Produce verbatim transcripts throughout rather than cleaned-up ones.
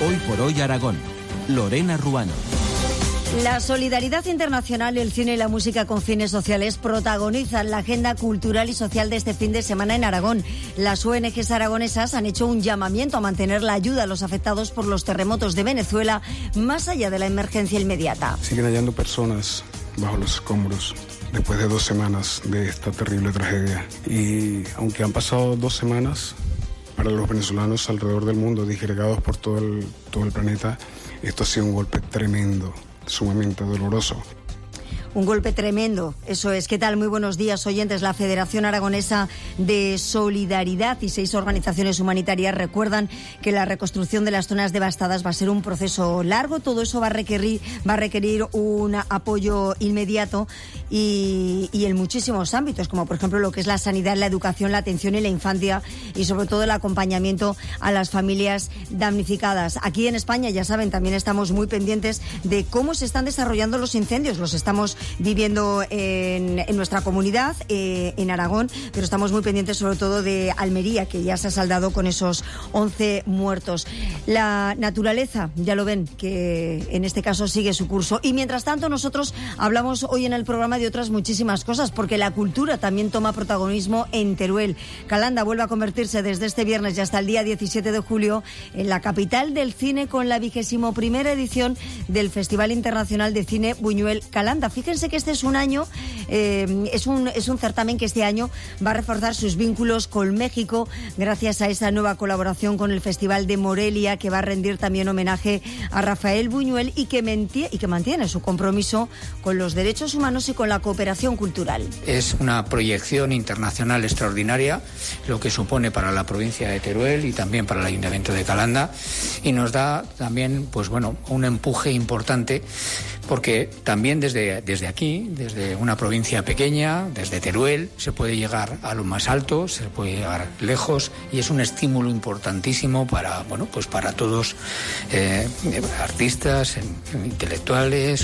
Hoy por hoy Aragón. Lorena Ruano. La solidaridad internacional, el cine y la música con fines sociales protagonizan la agenda cultural y social de este fin de semana en Aragón. Las O N Ges aragonesas han hecho un llamamiento a mantener la ayuda a los afectados por los terremotos de Venezuela más allá de la emergencia inmediata. Siguen hallando personas bajo los escombros después de dos semanas de esta terrible tragedia. Y aunque han pasado dos semanas, para los venezolanos alrededor del mundo, disgregados por todo el, todo el planeta, esto ha sido un golpe tremendo, sumamente doloroso. Un golpe tremendo, eso es. ¿Qué tal? Muy buenos días, oyentes. La Federación Aragonesa de Solidaridad y seis organizaciones humanitarias recuerdan que la reconstrucción de las zonas devastadas va a ser un proceso largo. Todo eso va a requerir, va a requerir un apoyo inmediato y, y en muchísimos ámbitos, como por ejemplo lo que es la sanidad, la educación, la atención y la infancia y sobre todo el acompañamiento a las familias damnificadas. Aquí en España, ya saben, también estamos muy pendientes de cómo se están desarrollando los incendios. Los estamos viviendo en, en nuestra comunidad, eh, en Aragón, pero estamos muy pendientes sobre todo de Almería, que ya se ha saldado con esos once muertos. La naturaleza, ya lo ven, que en este caso sigue su curso. Y mientras tanto nosotros hablamos hoy en el programa de otras muchísimas cosas, porque la cultura también toma protagonismo en Teruel. Calanda vuelve a convertirse desde este viernes y hasta el día diecisiete de julio en la capital del cine con la vigésimo primera edición del Festival Internacional de Cine Buñuel Calanda. Fíjense que este es un año, eh, es un es un certamen que este año va a reforzar sus vínculos con México gracias a esa nueva colaboración con el Festival de Morelia, que va a rendir también homenaje a Rafael Buñuel y que, mentie, y que mantiene su compromiso con los derechos humanos y con la cooperación cultural. Es una proyección internacional extraordinaria, lo que supone para la provincia de Teruel y también para el Ayuntamiento de Calanda, y nos da también, pues bueno, un empuje importante, porque también desde, desde aquí, desde una provincia pequeña, desde Teruel, se puede llegar a lo más alto, se puede llegar lejos, y es un estímulo importantísimo para, bueno, pues para todos, eh, artistas, intelectuales.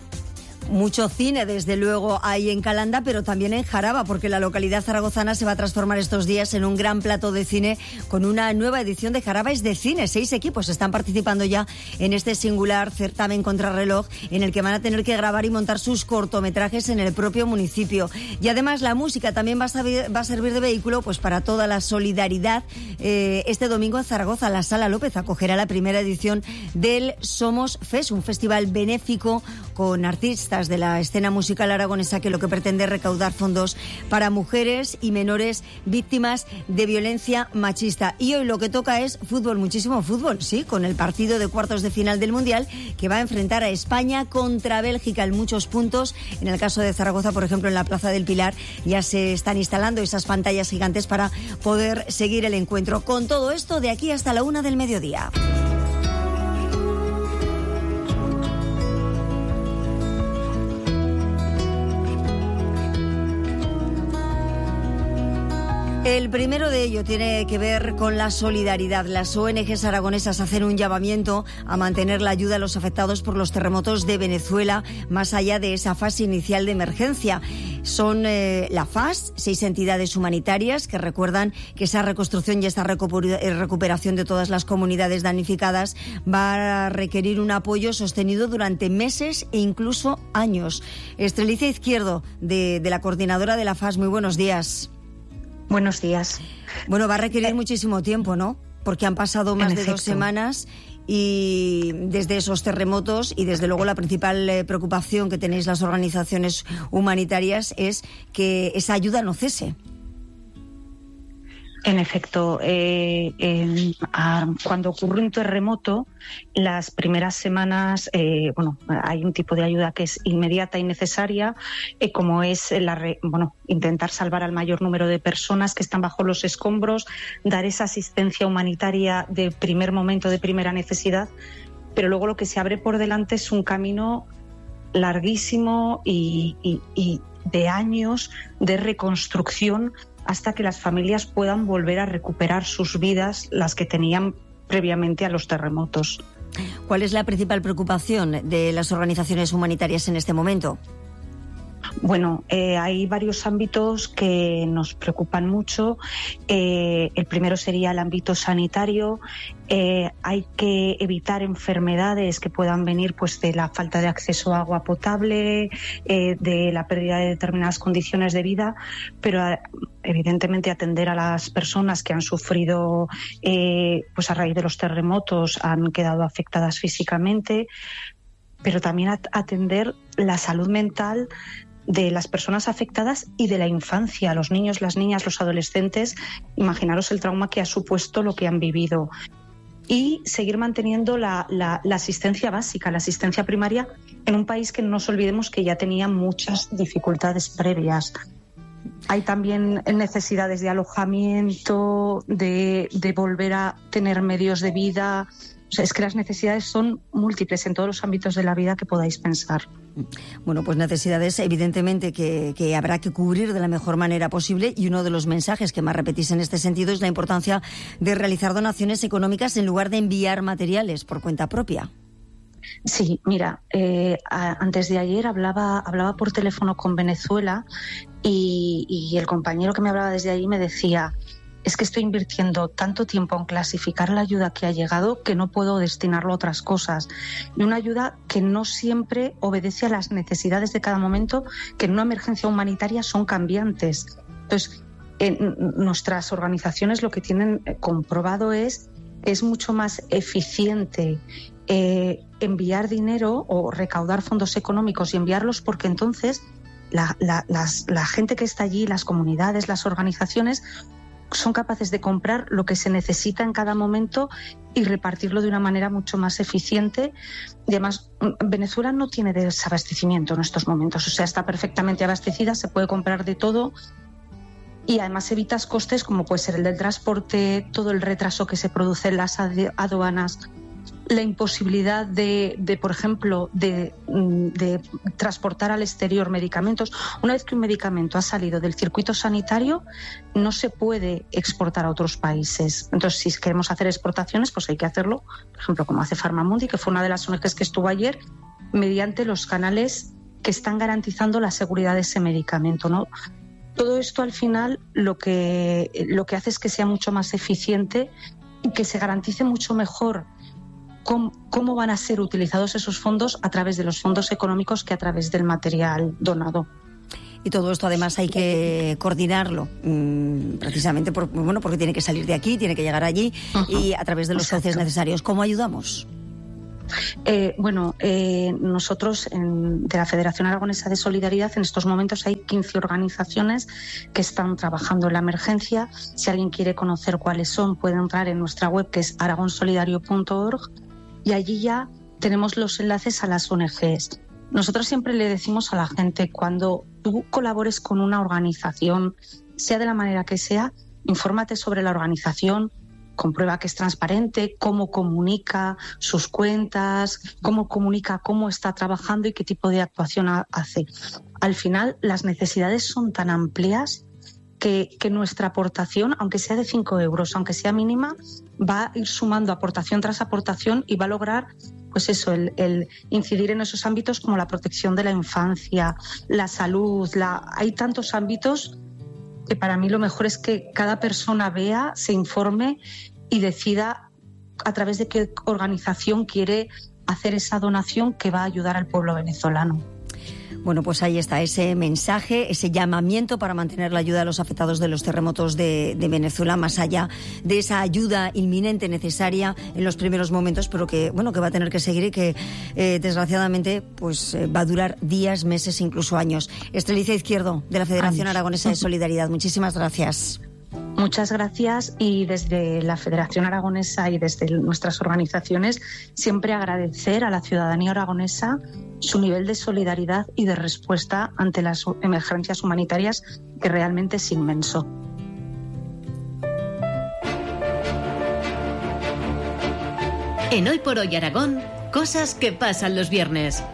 Mucho cine, desde luego, hay en Calanda, pero también en Jaraba, porque la localidad zaragozana se va a transformar estos días en un gran plato de cine con una nueva edición de Jaraba es de cine. Seis equipos están participando ya en este singular certamen contrarreloj en el que van a tener que grabar y montar sus cortometrajes en el propio municipio. Y además la música también va a servir, va a servir de vehículo pues para toda la solidaridad. Eh, este domingo en Zaragoza, la Sala López acogerá la primera edición del Somos Fest, un festival benéfico con artistas de la escena musical aragonesa que lo que pretende es recaudar fondos para mujeres y menores víctimas de violencia machista. Y hoy lo que toca es fútbol, muchísimo fútbol, sí, con el partido de cuartos de final del Mundial que va a enfrentar a España contra Bélgica en muchos puntos. En el caso de Zaragoza, por ejemplo, en la Plaza del Pilar ya se están instalando esas pantallas gigantes para poder seguir el encuentro. Con todo esto, de aquí hasta la una del mediodía. El primero de ello tiene que ver con la solidaridad. Las O N Ges aragonesas hacen un llamamiento a mantener la ayuda a los afectados por los terremotos de Venezuela más allá de esa fase inicial de emergencia. Son eh, la F A S, seis entidades humanitarias que recuerdan que esa reconstrucción y esta recuperación de todas las comunidades damnificadas va a requerir un apoyo sostenido durante meses e incluso años. Estrelicia Izquierdo, de, de la coordinadora de la F A S, muy buenos días. Buenos días. Bueno, va a requerir eh, muchísimo tiempo, ¿no? Porque han pasado más de efecto. dos semanas y desde esos terremotos y desde luego la principal eh, preocupación que tenéis las organizaciones humanitarias es que esa ayuda no cese. En efecto, eh, eh, a, cuando ocurre un terremoto, las primeras semanas, eh, bueno, hay un tipo de ayuda que es inmediata y necesaria, eh, como es la re, bueno, intentar salvar al mayor número de personas que están bajo los escombros, dar esa asistencia humanitaria de primer momento, de primera necesidad, pero luego lo que se abre por delante es un camino larguísimo y, y, y de años de reconstrucción hasta que las familias puedan volver a recuperar sus vidas, las que tenían previamente a los terremotos. ¿Cuál es la principal preocupación de las organizaciones humanitarias en este momento? Bueno, eh, hay varios ámbitos que nos preocupan mucho. Eh, el primero sería el ámbito sanitario. Eh, hay que evitar enfermedades que puedan venir pues de la falta de acceso a agua potable, eh, de la pérdida de determinadas condiciones de vida, pero eh, evidentemente atender a las personas que han sufrido eh, pues a raíz de los terremotos, han quedado afectadas físicamente, pero también at- atender la salud mental de las personas afectadas y de la infancia, los niños, las niñas, los adolescentes. Imaginaros el trauma que ha supuesto lo que han vivido. Y seguir manteniendo la, la, la asistencia básica, la asistencia primaria, en un país que no nos olvidemos que ya tenía muchas dificultades previas. Hay también necesidades de alojamiento, de, de volver a tener medios de vida. O sea, es que las necesidades son múltiples en todos los ámbitos de la vida que podáis pensar. Bueno, pues necesidades evidentemente que, que habrá que cubrir de la mejor manera posible, y uno de los mensajes que más repetís en este sentido es la importancia de realizar donaciones económicas en lugar de enviar materiales por cuenta propia. Sí, mira, eh, a, antes de ayer hablaba, hablaba por teléfono con Venezuela y, y el compañero que me hablaba desde allí me decía: es que estoy invirtiendo tanto tiempo en clasificar la ayuda que ha llegado que no puedo destinarlo a otras cosas. Y una ayuda que no siempre obedece a las necesidades de cada momento, que en una emergencia humanitaria son cambiantes. Entonces, en nuestras organizaciones lo que tienen comprobado es que es mucho más eficiente eh, enviar dinero o recaudar fondos económicos y enviarlos, porque entonces la, la, las, la gente que está allí, las comunidades, las organizaciones, son capaces de comprar lo que se necesita en cada momento y repartirlo de una manera mucho más eficiente. Y además, Venezuela no tiene desabastecimiento en estos momentos, o sea, está perfectamente abastecida, se puede comprar de todo, y además evitas costes como puede ser el del transporte, todo el retraso que se produce en las aduanas, la imposibilidad de, de por ejemplo, de, de transportar al exterior medicamentos. Una vez que un medicamento ha salido del circuito sanitario, no se puede exportar a otros países. Entonces, si queremos hacer exportaciones, pues hay que hacerlo, por ejemplo, como hace Farmamundi, que fue una de las O N Ges que estuvo ayer, mediante los canales que están garantizando la seguridad de ese medicamento, ¿no? Todo esto, al final, lo que, lo que hace es que sea mucho más eficiente y que se garantice mucho mejor Cómo, cómo van a ser utilizados esos fondos a través de los fondos económicos que a través del material donado. Y todo esto además hay que coordinarlo, mmm, precisamente por, bueno, porque tiene que salir de aquí, tiene que llegar allí, uh-huh. y a través de los socios necesarios. ¿Cómo ayudamos? Eh, bueno, eh, nosotros en, de la Federación Aragonesa de Solidaridad, en estos momentos hay quince organizaciones que están trabajando en la emergencia. Si alguien quiere conocer cuáles son, puede entrar en nuestra web, que es aragonsolidario punto org, y allí ya tenemos los enlaces a las O N Ges. Nosotros siempre le decimos a la gente, cuando tú colabores con una organización, sea de la manera que sea, infórmate sobre la organización, comprueba que es transparente, cómo comunica sus cuentas, cómo comunica cómo está trabajando y qué tipo de actuación hace. Al final, las necesidades son tan amplias que, que nuestra aportación, aunque sea de cinco euros, aunque sea mínima, va a ir sumando aportación tras aportación y va a lograr, pues eso, el, el incidir en esos ámbitos como la protección de la infancia, la salud. La... Hay tantos ámbitos que para mí lo mejor es que cada persona vea, se informe y decida a través de qué organización quiere hacer esa donación que va a ayudar al pueblo venezolano. Bueno, pues ahí está ese mensaje, ese llamamiento para mantener la ayuda a los afectados de los terremotos de, de Venezuela, más allá de esa ayuda inminente necesaria en los primeros momentos, pero que bueno que va a tener que seguir y que eh, desgraciadamente pues eh, va a durar días, meses, incluso años. Estrelicia Izquierdo, de la Federación Años. Aragonesa de Solidaridad, muchísimas gracias. Muchas gracias, y desde la Federación Aragonesa y desde nuestras organizaciones siempre agradecer a la ciudadanía aragonesa su nivel de solidaridad y de respuesta ante las emergencias humanitarias, que realmente es inmenso. En Hoy por Hoy Aragón, cosas que pasan los viernes.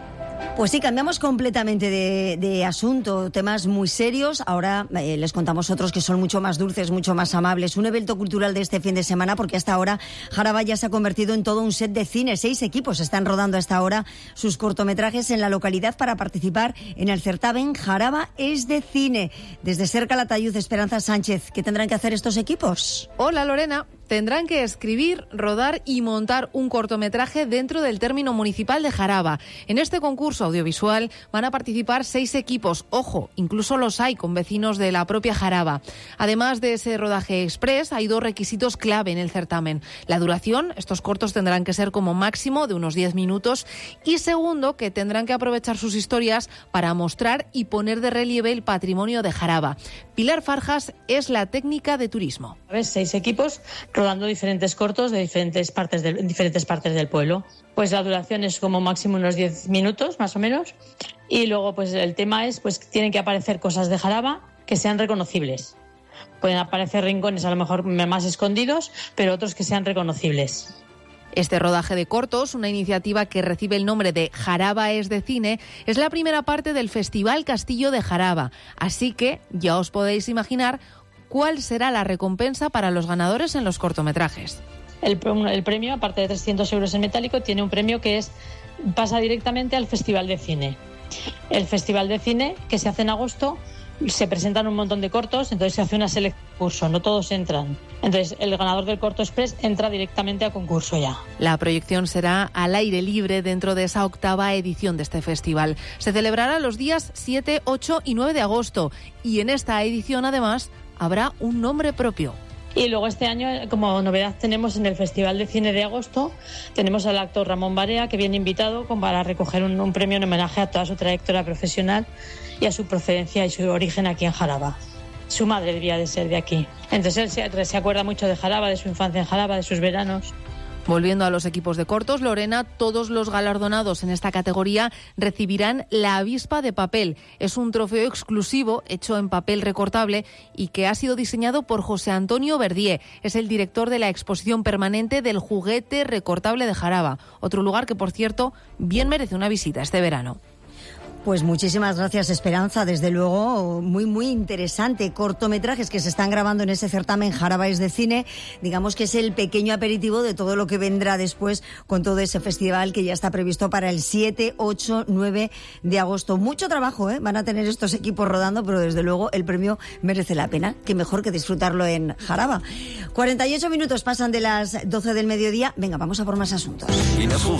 Pues sí, cambiamos completamente de, de asunto, temas muy serios. Ahora eh, les contamos otros que son mucho más dulces, mucho más amables. Un evento cultural de este fin de semana, porque hasta ahora Jaraba ya se ha convertido en todo un set de cine. Seis equipos están rodando hasta ahora sus cortometrajes en la localidad para participar en el certamen Jaraba es de cine. Desde Ser Calatayud, Esperanza Sánchez, ¿qué tendrán que hacer estos equipos? Hola, Lorena. Tendrán que escribir, rodar y montar un cortometraje dentro del término municipal de Jaraba. En este concurso audiovisual van a participar seis equipos. Ojo, incluso los hay con vecinos de la propia Jaraba. Además de ese rodaje express, hay dos requisitos clave en el certamen. La duración, estos cortos tendrán que ser como máximo de unos diez minutos. Y segundo, que tendrán que aprovechar sus historias para mostrar y poner de relieve el patrimonio de Jaraba. Pilar Farjas es la técnica de turismo. ¿Ves? Seis equipos rodando diferentes cortos de diferentes partes de, diferentes partes del pueblo. Pues la duración es como máximo unos diez minutos, más o menos. Y luego pues el tema es pues tienen que aparecer cosas de Jaraba que sean reconocibles. Pueden aparecer rincones a lo mejor más escondidos, pero otros que sean reconocibles. Este rodaje de cortos, una iniciativa que recibe el nombre de Jaraba es de cine, es la primera parte del Festival Castillo de Jaraba. Así que ya os podéis imaginar cuál será la recompensa para los ganadores en los cortometrajes. El, el premio, aparte de trescientos euros en metálico, tiene un premio que es pasa directamente al Festival de Cine. El Festival de Cine, que se hace en agosto, se presentan un montón de cortos, entonces se hace una selección de concurso, no todos entran. Entonces el ganador del corto express entra directamente a concurso ya. La proyección será al aire libre dentro de esa octava edición de este festival. Se celebrará los días siete, ocho y nueve de agosto y en esta edición además habrá un nombre propio. Y luego este año, como novedad, tenemos en el Festival de Cine de agosto, tenemos al actor Ramón Barea, que viene invitado para recoger un, un premio en homenaje a toda su trayectoria profesional y a su procedencia y su origen aquí en Jaraba. Su madre debía de ser de aquí. Entonces él se, se acuerda mucho de Jaraba, de su infancia en Jaraba, de sus veranos. Volviendo a los equipos de cortos, Lorena, todos los galardonados en esta categoría recibirán la avispa de papel. Es un trofeo exclusivo hecho en papel recortable y que ha sido diseñado por José Antonio Verdier. Es el director de la exposición permanente del juguete recortable de Jaraba. Otro lugar que, por cierto, bien merece una visita este verano. Pues muchísimas gracias, Esperanza. Desde luego, muy, muy interesante. Cortometrajes que se están grabando en ese certamen Jaraba es de cine. Digamos que es el pequeño aperitivo de todo lo que vendrá después con todo ese festival que ya está previsto para el siete, ocho, nueve de agosto. Mucho trabajo, ¿eh? Van a tener estos equipos rodando, pero desde luego el premio merece la pena. Qué mejor que disfrutarlo en Jaraba. cuarenta y ocho minutos pasan de las doce del mediodía. Venga, vamos a por más asuntos.